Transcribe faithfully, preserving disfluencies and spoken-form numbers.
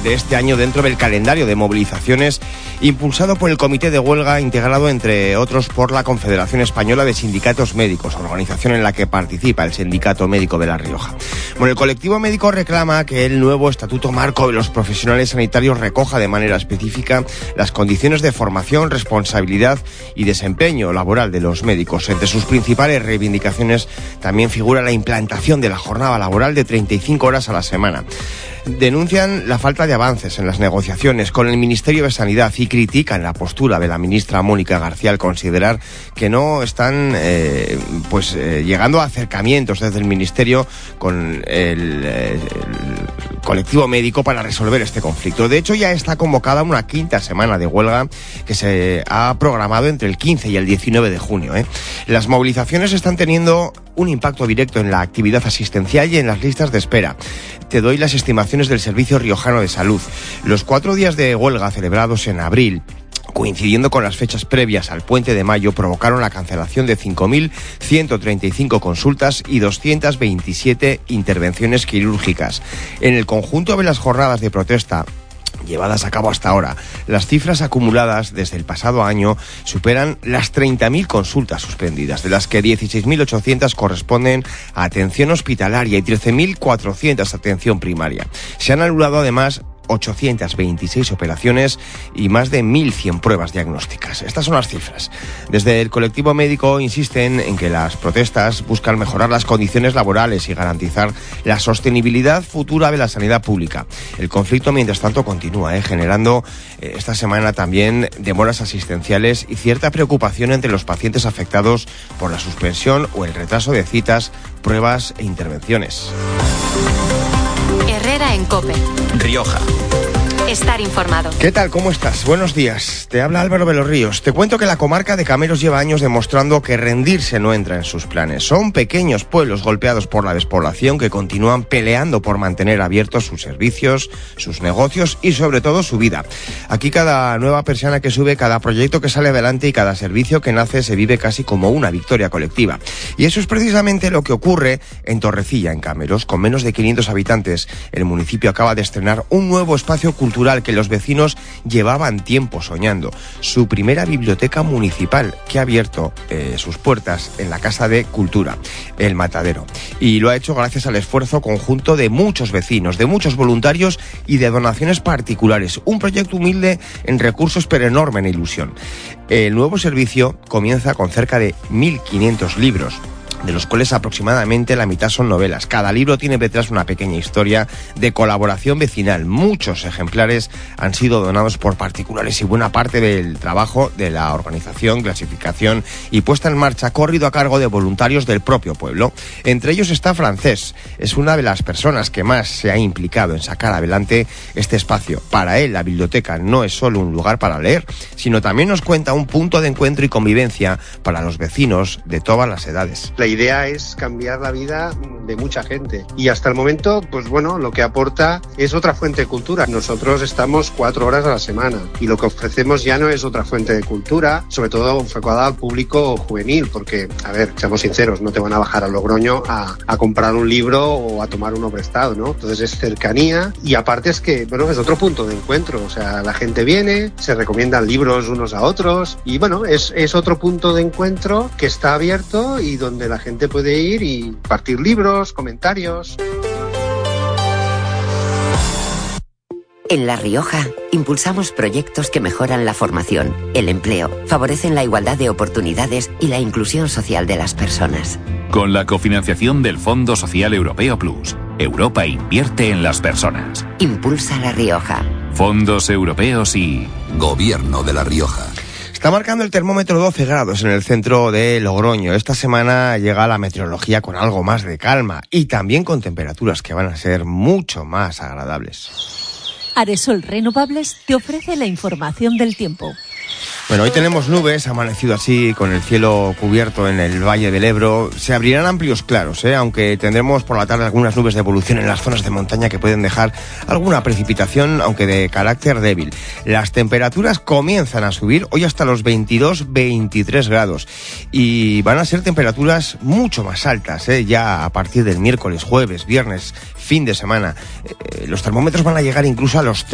de este año dentro del calendario de movilizaciones impulsado por el Comité de Huelga, integrado entre otros por la Confederación Española de Sindicatos Médicos, organización en la que participa el Sindicato Médico de La Rioja. Bueno, el colectivo médico reclama que el nuevo Estatuto Marco de los Profesionales Sanitarios recoja de manera específica las condiciones de formación, responsabilidad y desempeño laboral de los médicos. Entre sus principales reivindicaciones también figura la implantación de la jornada laboral de treinta y cinco horas a la semana. Denuncian la falta de avances en las negociaciones con el Ministerio de Sanidad y critican la postura de la ministra Mónica García al considerar que no están eh, pues eh, llegando a acercamientos desde el Ministerio con el, el colectivo médico para resolver este conflicto. De hecho, ya está convocada una quinta semana de huelga que se ha programado entre el quince y el diecinueve de junio. ¿eh? Las movilizaciones están teniendo un impacto directo en la actividad asistencial y en las listas de espera. Te doy las estimaciones del Servicio Riojano de Salud. Los cuatro días de huelga celebrados en abril, coincidiendo con las fechas previas al Puente de Mayo, provocaron la cancelación de cinco mil ciento treinta y cinco consultas y doscientas veintisiete intervenciones quirúrgicas. En el conjunto de las jornadas de protesta llevadas a cabo hasta ahora, las cifras acumuladas desde el pasado año superan las treinta mil consultas suspendidas, de las que dieciséis mil ochocientas corresponden a atención hospitalaria y trece mil cuatrocientas a atención primaria. Se han anulado además ochocientas veintiséis operaciones y más de mil cien pruebas diagnósticas. Estas son las cifras. Desde el colectivo médico insisten en que las protestas buscan mejorar las condiciones laborales y garantizar la sostenibilidad futura de la sanidad pública. El conflicto, mientras tanto, continúa, ¿eh? generando eh, esta semana también demoras asistenciales y cierta preocupación entre los pacientes afectados por la suspensión o el retraso de citas, pruebas e intervenciones. Herrera en COPE. Rioja. Estar informado. ¿Qué tal? ¿Cómo estás? Buenos días. Te habla Álvaro de los Ríos. Te cuento que la comarca de Cameros lleva años demostrando que rendirse no entra en sus planes. Son pequeños pueblos golpeados por la despoblación que continúan peleando por mantener abiertos sus servicios, sus negocios y sobre todo su vida. Aquí cada nueva persiana que sube, cada proyecto que sale adelante y cada servicio que nace se vive casi como una victoria colectiva. Y eso es precisamente lo que ocurre en Torrecilla, en Cameros. Con menos de quinientos habitantes, el municipio acaba de estrenar un nuevo espacio cultural que los vecinos llevaban tiempo soñando. Su primera biblioteca municipal, que ha abierto eh, sus puertas en la Casa de Cultura, El Matadero. Y lo ha hecho gracias al esfuerzo conjunto de muchos vecinos, de muchos voluntarios y de donaciones particulares. Un proyecto humilde en recursos, pero enorme en ilusión. El nuevo servicio comienza con cerca de mil quinientos libros, de los cuales aproximadamente la mitad son novelas. Cada libro tiene detrás una pequeña historia de colaboración vecinal. Muchos ejemplares han sido donados por particulares y buena parte del trabajo de la organización, clasificación y puesta en marcha ha corrido a cargo de voluntarios del propio pueblo. Entre ellos está Francés. Es una de las personas que más se ha implicado en sacar adelante este espacio. Para él, la biblioteca no es solo un lugar para leer, sino también nos cuenta un punto de encuentro y convivencia para los vecinos de todas las edades. La idea es cambiar la vida de mucha gente y hasta el momento, pues bueno, lo que aporta es otra fuente de cultura. Nosotros estamos cuatro horas a la semana y lo que ofrecemos ya no es otra fuente de cultura, sobre todo enfocada al público juvenil, porque, a ver, seamos sinceros, no te van a bajar a Logroño a, a comprar un libro o a tomar uno prestado, ¿no? Entonces es cercanía y aparte es que, bueno, es otro punto de encuentro, o sea, la gente viene, se recomiendan libros unos a otros y, bueno, es, es otro punto de encuentro que está abierto y donde la gente puede ir y partir libros, comentarios. En La Rioja, impulsamos proyectos que mejoran la formación, el empleo, favorecen la igualdad de oportunidades y la inclusión social de las personas. Con la cofinanciación del Fondo Social Europeo Plus, Europa invierte en las personas. Impulsa La Rioja. Fondos europeos y Gobierno de La Rioja. Está marcando el termómetro doce grados en el centro de Logroño. Esta semana llega la meteorología con algo más de calma y también con temperaturas que van a ser mucho más agradables. Aresol Renovables te ofrece la información del tiempo. Bueno, hoy tenemos nubes, ha amanecido así con el cielo cubierto en el Valle del Ebro. Se abrirán amplios claros, ¿eh? aunque tendremos por la tarde algunas nubes de evolución en las zonas de montaña que pueden dejar alguna precipitación, aunque de carácter débil. Las temperaturas comienzan a subir hoy hasta los veintidós veintitrés grados y van a ser temperaturas mucho más altas, ¿eh? ya a partir del miércoles, jueves, viernes, fin de semana. Eh, los termómetros van a llegar incluso a los